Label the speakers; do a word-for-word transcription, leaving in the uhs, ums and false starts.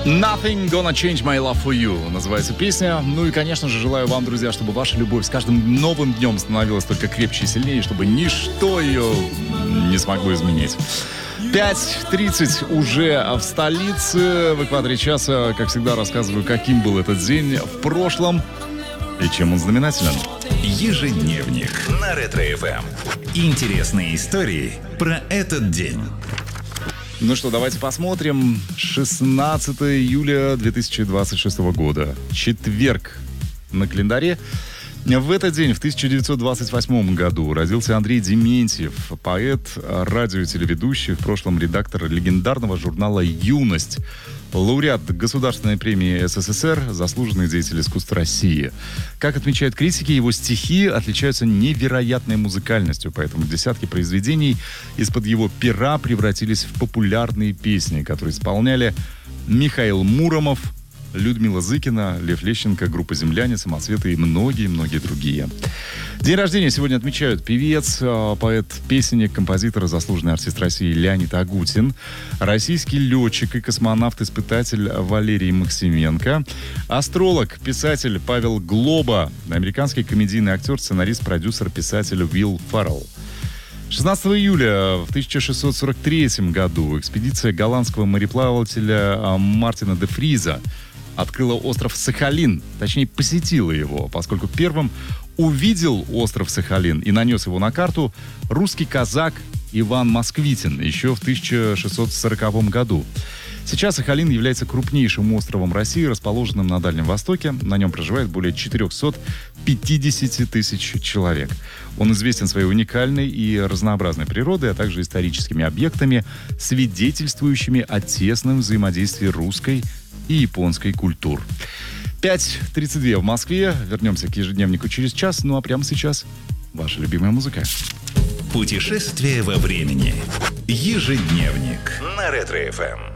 Speaker 1: Nothing Gonna Change My Love For You называется песня. Ну и, конечно же, желаю вам, друзья, чтобы ваша любовь с каждым новым днем становилась только крепче и сильнее, чтобы ничто ее не смогло изменить. пять тридцать уже в столице. В экваторе часа, как всегда, рассказываю, каким был этот день в прошлом и чем он знаменателен.
Speaker 2: Ежедневник на Ретро-эф эм. Интересные истории про этот день.
Speaker 1: Ну что, давайте посмотрим. шестнадцатое июля две тысячи двадцать шестого года. Четверг на календаре. В этот день, в тысяча девятьсот двадцать восьмом году, родился Андрей Дементьев, поэт, радиотелеведущий, в прошлом редактор легендарного журнала «Юность», лауреат Государственной премии СССР, заслуженный деятель искусства России. Как отмечают критики, его стихи отличаются невероятной музыкальностью, поэтому десятки произведений из-под его пера превратились в популярные песни, которые исполняли Михаил Муромов, Людмила Зыкина, Лев Лещенко, группа «Земляне», «Самоцветы» и многие-многие другие. День рождения сегодня отмечают певец, поэт, песенник, композитор, заслуженный артист России Леонид Агутин, российский летчик и космонавт-испытатель Валерий Максименко, астролог, писатель Павел Глоба, американский комедийный актер, сценарист, продюсер, писатель Уилл Феррелл. шестнадцатого июля в тысяча шестьсот сорок третьем году экспедиция голландского мореплавателя Мартина де Фриза открыла остров Сахалин, точнее посетила его, поскольку первым увидел остров Сахалин и нанес его на карту русский казак Иван Москвитин еще в тысяча шестьсот сороковом году. Сейчас Сахалин является крупнейшим островом России, расположенным на Дальнем Востоке. На нем проживает более четыреста пятьдесят тысяч человек. Он известен своей уникальной и разнообразной природой, а также историческими объектами, свидетельствующими о тесном взаимодействии русской и японской культур. пять тридцать два в Москве. Вернемся к ежедневнику через час. Ну а прямо сейчас ваша любимая музыка.
Speaker 2: Путешествие во времени. Ежедневник на Ретро-эф эм.